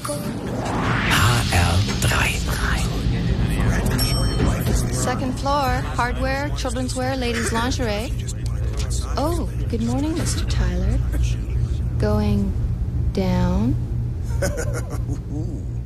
HR3. Second floor, hardware, children's wear, ladies' lingerie. Oh, good morning, Mr. Tyler. Going down?